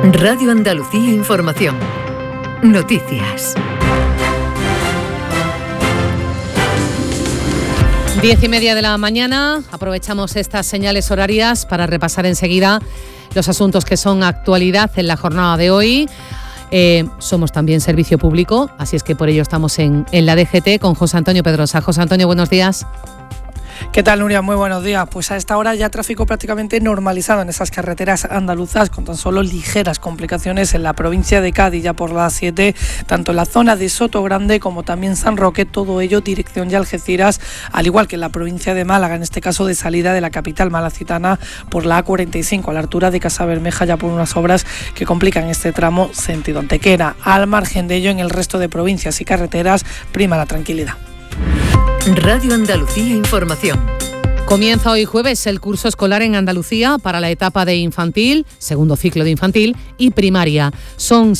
Radio Andalucía Información. Noticias. 10:30 de la mañana. Aprovechamos estas señales horarias para repasar enseguida los asuntos que son actualidad en la jornada de hoy. Somos también servicio público, así es que por ello estamos en la DGT con José Antonio Pedrosa. José Antonio, buenos días. ¿Qué tal, Nuria? Muy buenos días. Pues a esta hora ya tráfico prácticamente normalizado en esas carreteras andaluzas, con tan solo ligeras complicaciones en la provincia de Cádiz, ya por las 7, tanto en la zona de Sotogrande como también San Roque, todo ello dirección ya Algeciras, al igual que en la provincia de Málaga, en este caso de salida de la capital malacitana por la A45, a la altura de Casabermeja, ya por unas obras que complican este tramo sentido Antequera. Al margen de ello, en el resto de provincias y carreteras prima la tranquilidad. Radio Andalucía Información. Comienza hoy jueves el curso escolar en Andalucía para la etapa de infantil, segundo ciclo de infantil y primaria. Son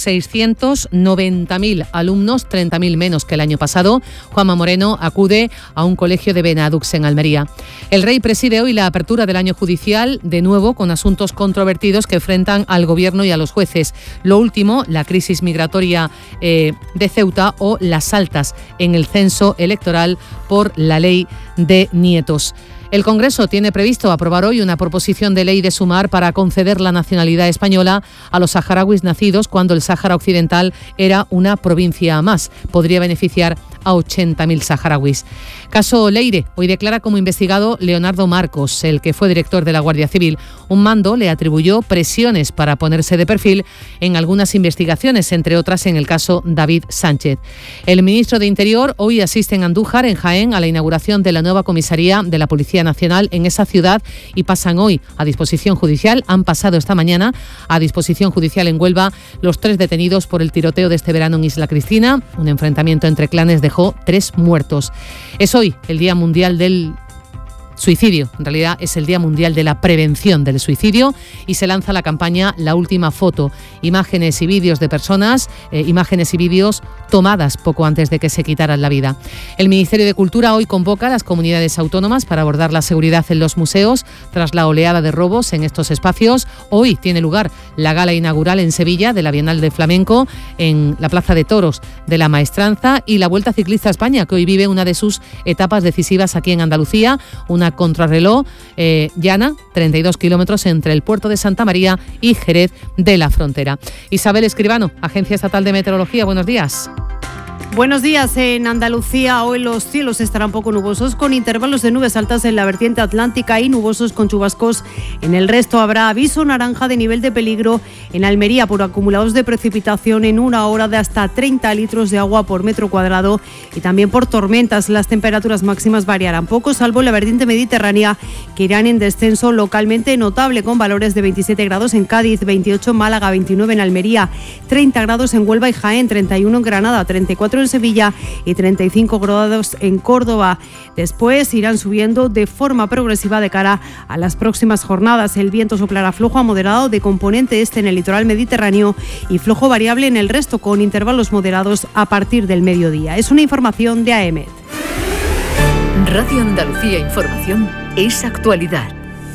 690.000 alumnos, 30.000 menos que el año pasado. Juanma Moreno acude a un colegio de Benadux en Almería. El Rey preside hoy la apertura del año judicial, de nuevo con asuntos controvertidos que enfrentan al gobierno y a los jueces. Lo último, la crisis migratoria de Ceuta o las altas en el censo electoral por la ley de nietos. El Congreso tiene previsto aprobar hoy una proposición de ley de Sumar para conceder la nacionalidad española a los saharauis nacidos cuando el Sáhara Occidental era una provincia más. Podría beneficiar a 80.000 saharauis. Caso Leire. Hoy declara como investigado Leonardo Marcos, el que fue director de la Guardia Civil. Un mando le atribuyó presiones para ponerse de perfil en algunas investigaciones, entre otras en el caso David Sánchez. El ministro de Interior hoy asiste en Andújar, en Jaén, a la inauguración de la nueva comisaría de la Policía Nacional en esa ciudad y pasan hoy a disposición judicial. Han pasado esta mañana a disposición judicial en Huelva los 3 detenidos por el tiroteo de este verano en Isla Cristina. Un enfrentamiento entre clanes dejó 3 muertos. Es hoy el Día Mundial del Suicidio. En realidad es el Día Mundial de la Prevención del Suicidio y se lanza la campaña La Última Foto. Imágenes y vídeos de personas, imágenes y vídeos tomadas poco antes de que se quitaran la vida. El Ministerio de Cultura hoy convoca a las comunidades autónomas para abordar la seguridad en los museos tras la oleada de robos en estos espacios. Hoy tiene lugar la gala inaugural en Sevilla de la Bienal de Flamenco en la Plaza de Toros de la Maestranza y la Vuelta Ciclista a España, que hoy vive una de sus etapas decisivas aquí en Andalucía, una contrarreloj llana, 32 kilómetros entre el puerto de Santa María y Jerez de la Frontera. Isabel Escribano, Agencia Estatal de Meteorología, buenos días. Buenos días. En Andalucía hoy los cielos estarán poco nubosos con intervalos de nubes altas en la vertiente atlántica y nubosos con chubascos. En el resto habrá aviso naranja de nivel de peligro en Almería por acumulados de precipitación en una hora de hasta 30 litros de agua por metro cuadrado y también por tormentas. Las temperaturas máximas variarán poco, salvo en la vertiente mediterránea, que irán en descenso localmente notable con valores de 27 grados en Cádiz, 28 en Málaga, 29 en Almería, 30 grados en Huelva y Jaén, 31 en Granada, 34 en Sevilla y 35 grados en Córdoba. Después irán subiendo de forma progresiva de cara a las próximas jornadas. El viento soplará flojo a moderado de componente este en el litoral mediterráneo y flojo variable en el resto, con intervalos moderados a partir del mediodía. Es una información de AEMET. Radio Andalucía Información es actualidad.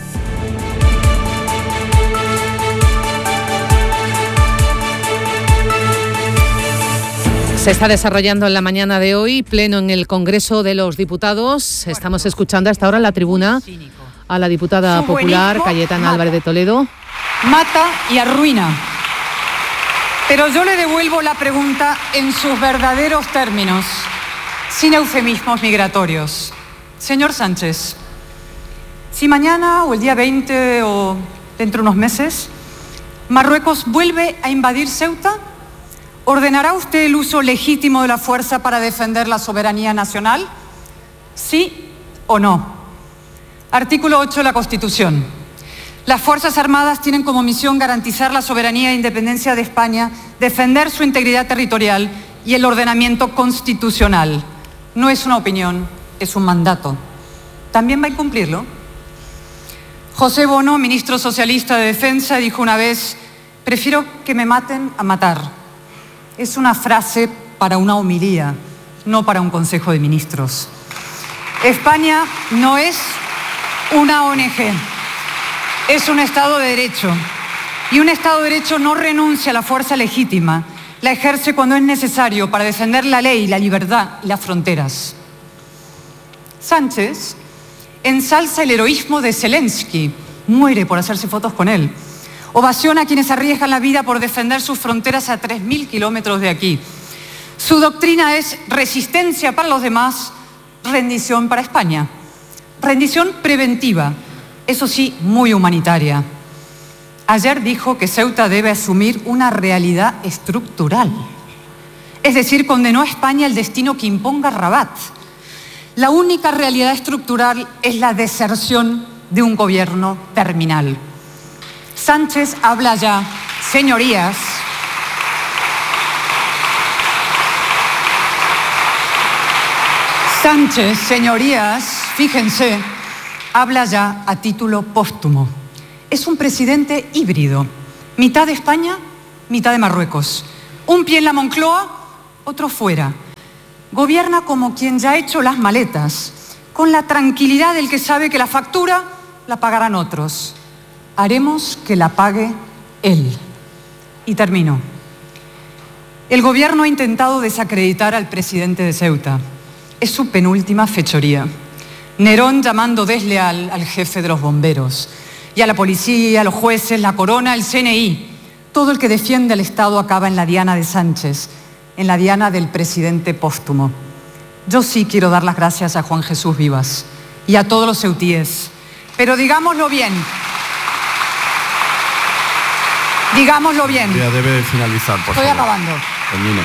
Se está desarrollando en la mañana de hoy pleno en el Congreso de los Diputados. Estamos escuchando a esta hora en la tribuna a la diputada popular Cayetana Álvarez de Toledo. Mata y arruina. Pero yo le devuelvo la pregunta en sus verdaderos términos, sin eufemismos migratorios. Señor Sánchez, si mañana o el día 20 o dentro de unos meses Marruecos vuelve a invadir Ceuta, ¿ordenará usted el uso legítimo de la fuerza para defender la soberanía nacional? ¿Sí o no? Artículo 8 de la Constitución. Las Fuerzas Armadas tienen como misión garantizar la soberanía e independencia de España, defender su integridad territorial y el ordenamiento constitucional. No es una opinión, es un mandato. ¿También va a incumplirlo? José Bono, ministro socialista de Defensa, dijo una vez: prefiero que me maten a matar. Es una frase para una homilía, no para un Consejo de Ministros. España no es una ONG, es un Estado de Derecho. Y un Estado de Derecho no renuncia a la fuerza legítima, la ejerce cuando es necesario para defender la ley, la libertad y las fronteras. Sánchez ensalza el heroísmo de Zelensky, muere por hacerse fotos con él. Ovaciona a quienes arriesgan la vida por defender sus fronteras a 3.000 kilómetros de aquí. Su doctrina es resistencia para los demás, rendición para España. Rendición preventiva, eso sí, muy humanitaria. Ayer dijo que Ceuta debe asumir una realidad estructural. Es decir, condenó a España el destino que imponga Rabat. La única realidad estructural es la deserción de un gobierno terminal. Sánchez habla ya, señorías, fíjense, habla ya a título póstumo. Es un presidente híbrido, mitad de España, mitad de Marruecos. Un pie en la Moncloa, otro fuera. Gobierna como quien ya ha hecho las maletas, con la tranquilidad del que sabe que la factura la pagarán otros. Haremos que la pague él. Y termino. El gobierno ha intentado desacreditar al presidente de Ceuta. Es su penúltima fechoría. Nerón llamando desleal al jefe de los bomberos. Y a la policía, a los jueces, la corona, el CNI. Todo el que defiende al Estado acaba en la diana de Sánchez, en la diana del presidente póstumo. Yo sí quiero dar las gracias a Juan Jesús Vivas y a todos los ceutíes. Pero digámoslo bien. Digámoslo bien. Ya debe finalizar, por favor. Estoy acabando. Termine.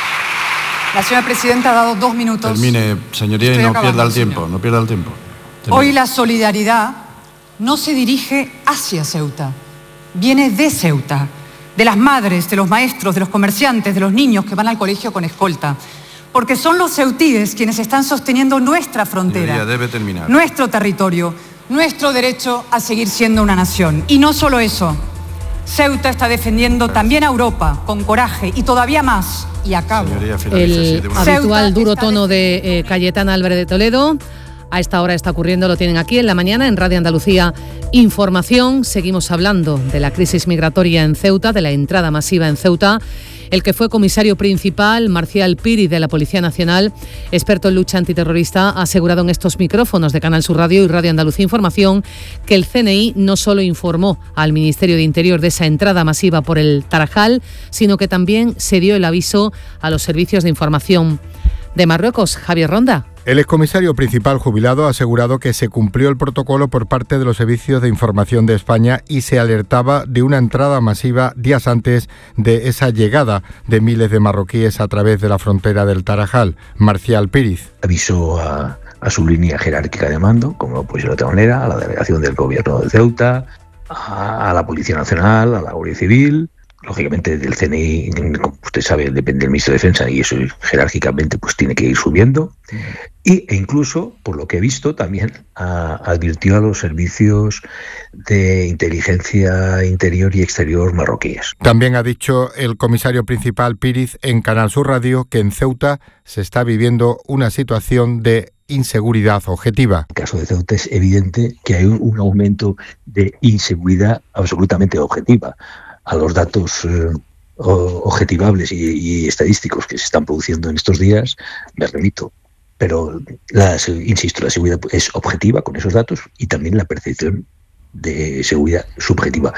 La señora presidenta ha dado 2 minutos. Termine, señoría, y no pierda el tiempo. No pierda el tiempo. Termine. Hoy la solidaridad no se dirige hacia Ceuta, viene de Ceuta, de las madres, de los maestros, de los comerciantes, de los niños que van al colegio con escolta, porque son los ceutíes quienes están sosteniendo nuestra frontera, Señoría, debe terminar. Nuestro territorio, nuestro derecho a seguir siendo una nación. Y no solo eso, Ceuta está defendiendo también a Europa con coraje y todavía más, y acabo. Señoría, finalice, El habitual duro tono de Cayetana Álvarez de Toledo. A esta hora está ocurriendo, lo tienen aquí en la mañana en Radio Andalucía Información. Seguimos hablando de la crisis migratoria en Ceuta, de la entrada masiva en Ceuta. El que fue comisario principal, Marcial Píriz, de la Policía Nacional, experto en lucha antiterrorista, ha asegurado en estos micrófonos de Canal Sur Radio y Radio Andalucía Información que el CNI no solo informó al Ministerio de Interior de esa entrada masiva por el Tarajal, sino que también se dio el aviso a los servicios de información de Marruecos. Javier Ronda. El excomisario principal jubilado ha asegurado que se cumplió el protocolo por parte de los servicios de información de España y se alertaba de una entrada masiva días antes de esa llegada de miles de marroquíes a través de la frontera del Tarajal. Marcial Píriz. Avisó a su línea jerárquica de mando, como pues de otra manera, a la delegación del gobierno de Ceuta, a la Policía Nacional, a la Guardia Civil. Lógicamente del CNI, como usted sabe, depende del Ministro de Defensa y eso jerárquicamente pues tiene que ir subiendo. E incluso, por lo que he visto, también advirtió a los servicios de inteligencia interior y exterior marroquíes. También ha dicho el comisario principal Píriz en Canal Sur Radio que en Ceuta se está viviendo una situación de inseguridad objetiva. En el caso de Ceuta es evidente que hay un aumento de inseguridad absolutamente objetiva. A los datos objetivables y estadísticos que se están produciendo en estos días, me remito. Pero, insisto, la seguridad es objetiva con esos datos y también la percepción de seguridad subjetiva.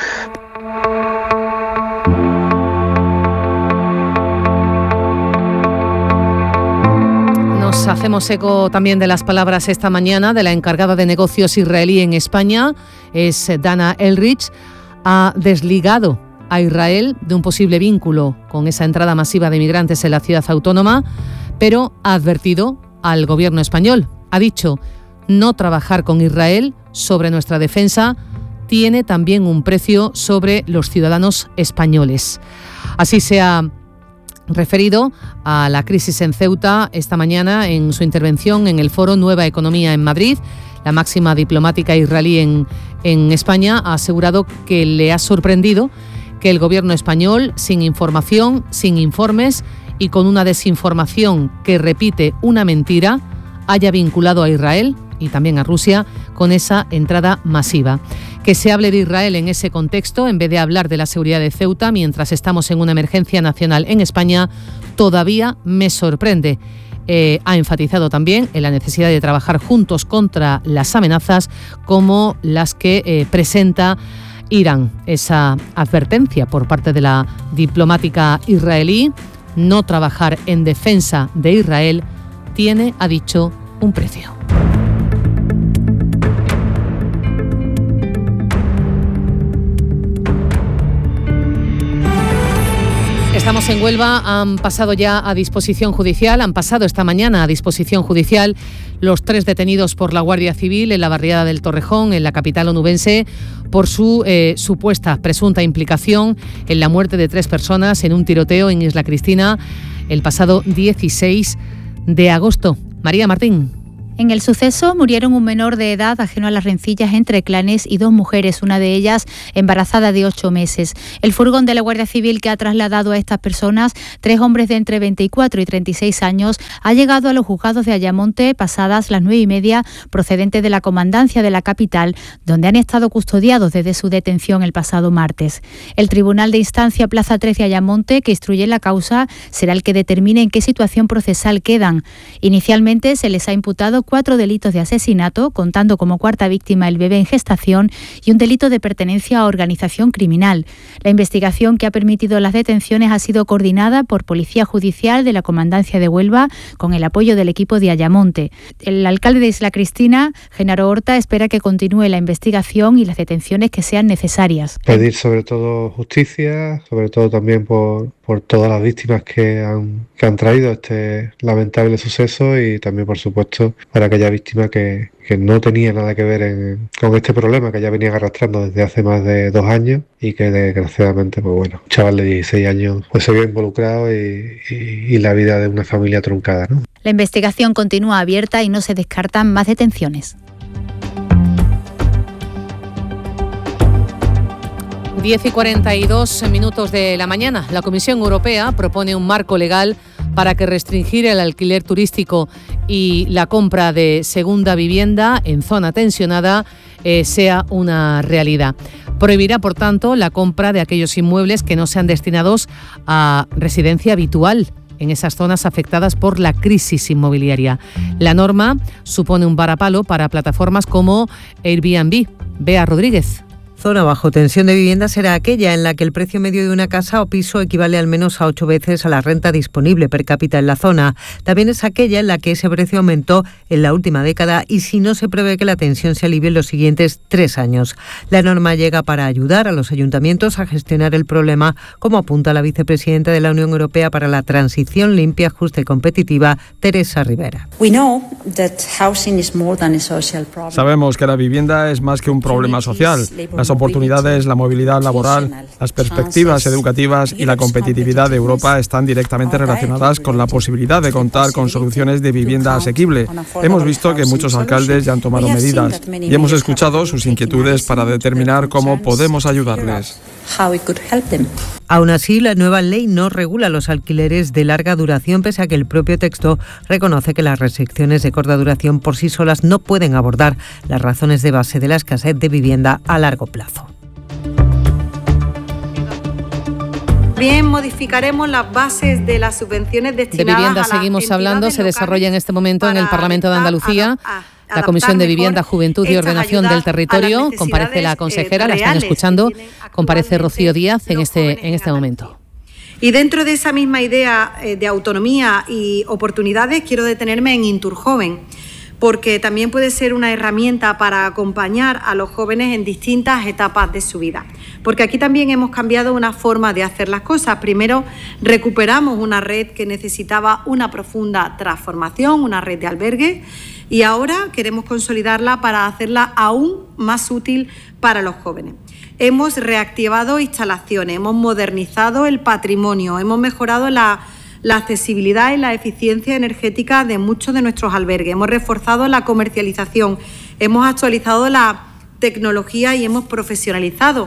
Nos hacemos eco también de las palabras esta mañana de la encargada de negocios israelí en España, es Dana Elrich. Ha desligado a Israel de un posible vínculo con esa entrada masiva de migrantes en la ciudad autónoma, pero ha advertido al gobierno español. Ha dicho, no trabajar con Israel sobre nuestra defensa tiene también un precio sobre los ciudadanos españoles. Así se ha referido a la crisis en Ceuta esta mañana en su intervención en el foro Nueva Economía en Madrid. La máxima diplomática israelí en España ha asegurado que le ha sorprendido que el gobierno español, sin información, sin informes y con una desinformación que repite una mentira, haya vinculado a Israel y también a Rusia con esa entrada masiva. Que se hable de Israel en ese contexto, en vez de hablar de la seguridad de Ceuta, mientras estamos en una emergencia nacional en España, todavía me sorprende. Ha enfatizado también en la necesidad de trabajar juntos contra las amenazas como las que presenta Irán. Esa advertencia por parte de la diplomática israelí, no trabajar en defensa de Israel, tiene, ha dicho, un precio. Estamos en Huelva, han pasado esta mañana a disposición judicial los 3 detenidos por la Guardia Civil en la barriada del Torrejón, en la capital onubense, por su presunta implicación en la muerte de 3 personas en un tiroteo en Isla Cristina el pasado 16 de agosto. María Martín. En el suceso murieron un menor de edad ajeno a las rencillas entre clanes y 2 mujeres, una de ellas embarazada de 8 meses. El furgón de la Guardia Civil que ha trasladado a estas personas, 3 hombres de entre 24 y 36 años, ha llegado a los juzgados de Ayamonte pasadas las 9:30, procedente de la comandancia de la capital, donde han estado custodiados desde su detención el pasado martes. El Tribunal de Instancia Plaza 3 de Ayamonte, que instruye la causa, será el que determine en qué situación procesal quedan. Inicialmente se les ha imputado 4 delitos de asesinato, contando como cuarta víctima el bebé en gestación, y un delito de pertenencia a organización criminal. La investigación que ha permitido las detenciones ha sido coordinada por Policía Judicial de la Comandancia de Huelva, con el apoyo del equipo de Ayamonte. El alcalde de Isla Cristina, Genaro Horta, espera que continúe la investigación y las detenciones que sean necesarias. Pedir sobre todo justicia, sobre todo también por todas las víctimas que han traído este lamentable suceso, y también, por supuesto, para aquella víctima que no tenía nada que ver con este problema que ya venían arrastrando desde hace más de 2 años, y que desgraciadamente, un chaval de 16 años se vio involucrado y la vida de una familia truncada, ¿no? La investigación continúa abierta y no se descartan más detenciones. 10:42 de la mañana. La Comisión Europea propone un marco legal para que restringir el alquiler turístico y la compra de segunda vivienda en zona tensionada sea una realidad. Prohibirá, por tanto, la compra de aquellos inmuebles que no sean destinados a residencia habitual en esas zonas afectadas por la crisis inmobiliaria. La norma supone un varapalo para plataformas como Airbnb. Bea Rodríguez. Zona bajo tensión de vivienda será aquella en la que el precio medio de una casa o piso equivale al menos a 8 veces a la renta disponible per cápita en la zona. También es aquella en la que ese precio aumentó en la última década y si no se prevé que la tensión se alivie en los siguientes 3 años. La norma llega para ayudar a los ayuntamientos a gestionar el problema, como apunta la vicepresidenta de la Unión Europea para la Transición Limpia, Justa y Competitiva, Teresa Rivera. Sabemos que la vivienda es más que un problema social. Las oportunidades, la movilidad laboral, las perspectivas educativas y la competitividad de Europa están directamente relacionadas con la posibilidad de contar con soluciones de vivienda asequible. Hemos visto que muchos alcaldes ya han tomado medidas y hemos escuchado sus inquietudes para determinar cómo podemos ayudarles. Aún así, la nueva ley no regula los alquileres de larga duración, pese a que el propio texto reconoce que las restricciones de corta duración por sí solas no pueden abordar las razones de base de la escasez de vivienda a largo plazo. También modificaremos las bases de las subvenciones destinadas de vivienda. A la seguimos hablando, se desarrolla en este momento en el Parlamento de Andalucía. La Comisión de Vivienda, Juventud y Ordenación del Territorio. Comparece la consejera, la están escuchando. Comparece Rocío Díaz en este momento. Y dentro de esa misma idea de autonomía y oportunidades, quiero detenerme en Inturjoven, porque también puede ser una herramienta para acompañar a los jóvenes en distintas etapas de su vida. Porque aquí también hemos cambiado una forma de hacer las cosas. Primero, recuperamos una red que necesitaba una profunda transformación, una red de albergue, y ahora queremos consolidarla para hacerla aún más útil para los jóvenes. Hemos reactivado instalaciones, hemos modernizado el patrimonio, hemos mejorado la accesibilidad y la eficiencia energética de muchos de nuestros albergues. Hemos reforzado la comercialización, hemos actualizado la tecnología y hemos profesionalizado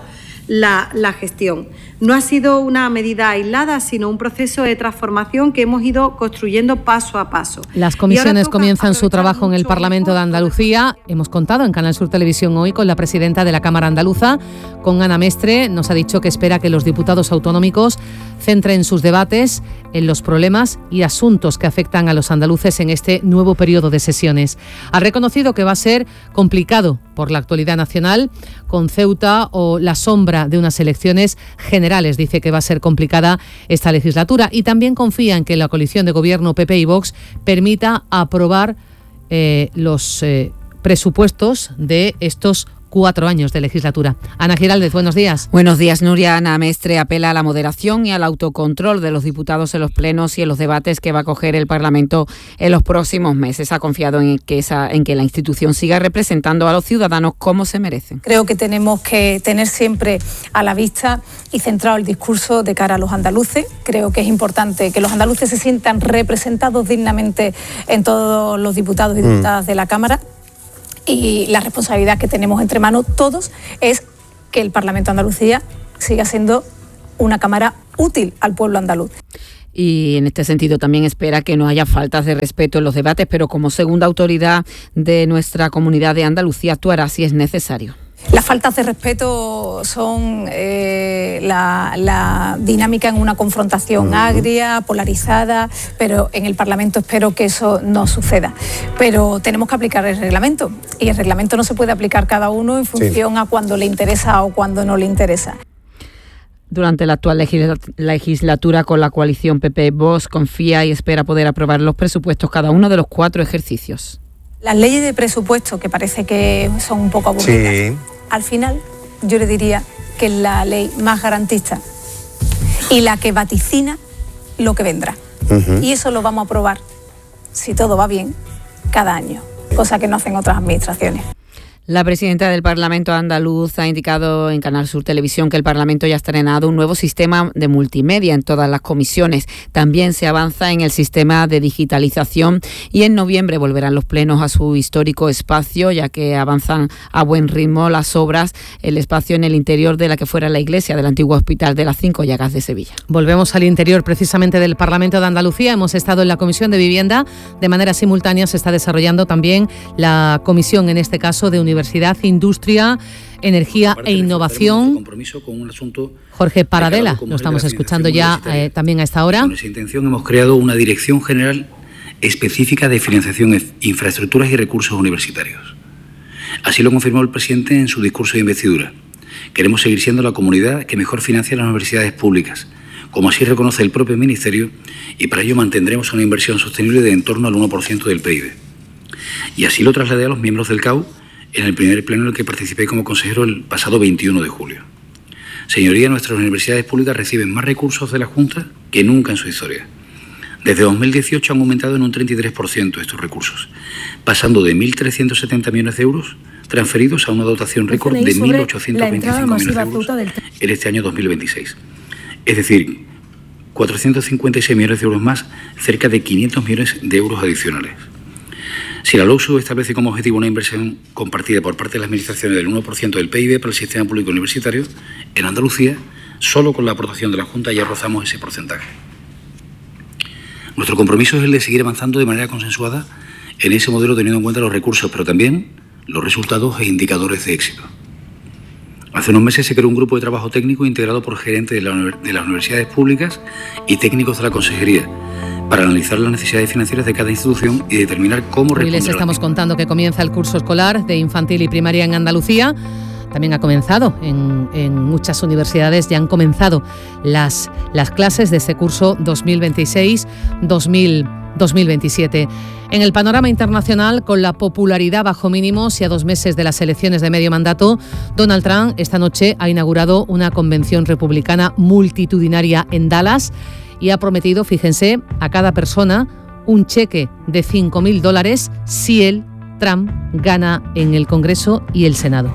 la gestión. No ha sido una medida aislada, sino un proceso de transformación que hemos ido construyendo paso a paso. Las comisiones comienzan su trabajo en el Parlamento de Andalucía. Hemos contado en Canal Sur Televisión hoy con la presidenta de la Cámara Andaluza, con Ana Mestre. Nos ha dicho que espera que los diputados autonómicos centren sus debates en los problemas y asuntos que afectan a los andaluces en este nuevo periodo de sesiones. Ha reconocido que va a ser complicado por la actualidad nacional, con Ceuta o la sombra de unas elecciones generales. Dice que va a ser complicada esta legislatura y también confía en que la coalición de gobierno PP y Vox permita aprobar los presupuestos de estos 4 años de legislatura. Ana Giraldez, buenos días. Buenos días, Nuria. Ana Mestre apela a la moderación y al autocontrol de los diputados en los plenos y en los debates que va a acoger el Parlamento en los próximos meses. Ha confiado en que la institución siga representando a los ciudadanos como se merecen. Creo que tenemos que tener siempre a la vista y centrado el discurso de cara a los andaluces. Creo que es importante que los andaluces se sientan representados dignamente en todos los diputados y diputadas de la Cámara. Y la responsabilidad que tenemos entre manos todos es que el Parlamento de Andalucía siga siendo una cámara útil al pueblo andaluz. Y en este sentido también espera que no haya faltas de respeto en los debates, pero como segunda autoridad de nuestra comunidad de Andalucía actuará si es necesario. Las faltas de respeto son la dinámica en una confrontación agria, polarizada, pero en el Parlamento espero que eso no suceda. Pero tenemos que aplicar el reglamento y el reglamento no se puede aplicar cada uno en función a cuando le interesa o cuando no le interesa. Durante la actual legislatura con la coalición PP-Vox confía y espera poder aprobar los presupuestos cada uno de los 4 ejercicios. Las leyes de presupuesto, que parece que son un poco aburridas, al final yo le diría que es la ley más garantista y la que vaticina lo que vendrá. Y eso lo vamos a aprobar, si todo va bien, cada año, cosa que no hacen otras administraciones. La presidenta del Parlamento andaluz ha indicado en Canal Sur Televisión que el Parlamento ya ha estrenado un nuevo sistema de multimedia en todas las comisiones. También se avanza en el sistema de digitalización y en noviembre volverán los plenos a su histórico espacio, ya que avanzan a buen ritmo las obras, el espacio en el interior de la que fuera la iglesia del antiguo Hospital de las 5 Llagas de Sevilla. Volvemos al interior precisamente del Parlamento de Andalucía. Hemos estado en la Comisión de Vivienda. De manera simultánea se está desarrollando también la comisión, en este caso, de Universidad, Industria, Energía e Innovación. Jorge Paradela, lo estamos escuchando ya también a esta hora. Con esa intención hemos creado una Dirección General específica de financiación, infraestructuras y recursos universitarios. Así lo confirmó el presidente en su discurso de investidura. Queremos seguir siendo la comunidad que mejor financia las universidades públicas, como así reconoce el propio Ministerio, y para ello mantendremos una inversión sostenible de en torno al 1% del PIB. Y así lo trasladé a los miembros del CAU en el primer pleno en el que participé como consejero el pasado 21 de julio. Señoría, nuestras universidades públicas reciben más recursos de la Junta que nunca en su historia. Desde 2018 han aumentado en un 33% estos recursos, pasando de 1.370 millones de euros transferidos a una dotación récord de 1.825 millones de euros en este año 2026. Es decir, 456 millones de euros más, cerca de 500 millones de euros adicionales. Si la LOSU establece como objetivo una inversión compartida por parte de las administraciones del 1% del PIB para el sistema público universitario, en Andalucía, solo con la aportación de la Junta ya rozamos ese porcentaje. Nuestro compromiso es el de seguir avanzando de manera consensuada en ese modelo, teniendo en cuenta los recursos, pero también los resultados e indicadores de éxito. Hace unos meses se creó un grupo de trabajo técnico integrado por gerentes de las universidades públicas y técnicos de la Consejería, para analizar las necesidades financieras de cada institución y determinar cómo responder. Hoy les estamos contando que comienza el curso escolar de infantil y primaria en Andalucía. También ha comenzado en muchas universidades, ya han comenzado las clases de este curso 2026-2027. En el panorama internacional, con la popularidad bajo mínimos y a 2 meses de las elecciones de medio mandato, Donald Trump esta noche ha inaugurado una convención republicana multitudinaria en Dallas y ha prometido, fíjense, a cada persona un cheque de $5.000 si él, Trump, gana en el Congreso y el Senado.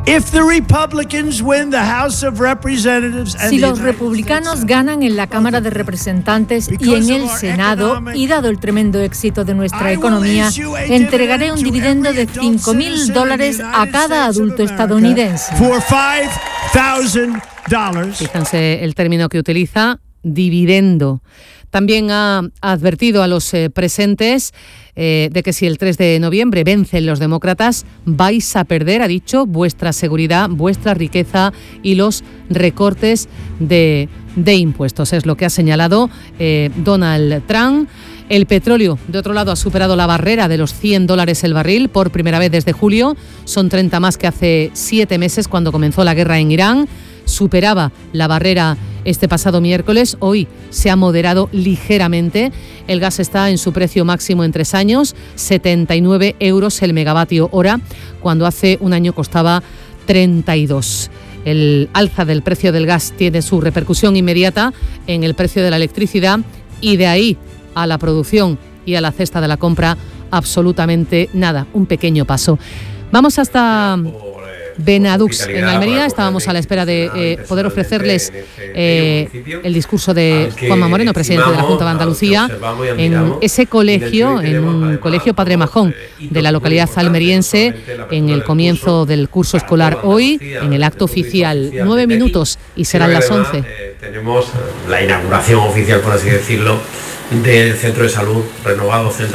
Si los republicanos ganan en la Cámara de Representantes y en el Senado, y dado el tremendo éxito de nuestra economía, entregaré un dividendo de $5.000 a cada adulto estadounidense. $1,000. Fíjense el término que utiliza, dividendo. También ha advertido a los presentes de que si el 3 de noviembre vencen los demócratas, vais a perder, ha dicho, vuestra seguridad, vuestra riqueza y los recortes de impuestos. Es lo que ha señalado Donald Trump. El petróleo, de otro lado, ha superado la barrera de los $100 el barril por primera vez desde julio. Son 30 más que hace 7 meses cuando comenzó la guerra en Irán. Superaba la barrera este pasado miércoles. Hoy se ha moderado ligeramente. El gas está en su precio máximo en 3 años, 79 euros el megavatio hora, cuando hace un año costaba 32. El alza del precio del gas tiene su repercusión inmediata en el precio de la electricidad y de ahí a la producción y a la cesta de la compra absolutamente nada, un pequeño paso. Vamos hasta Benadux, en Almería. Estábamos a la espera de poder ofrecerles el discurso de Juanma Moreno, presidente de la Junta de Andalucía, en ese colegio, en un colegio Padre Majón de la localidad almeriense, en el comienzo del curso escolar hoy, en el acto oficial. 9 minutos y serán las 11. Tenemos la inauguración oficial, por así decirlo, del centro de salud renovado, centro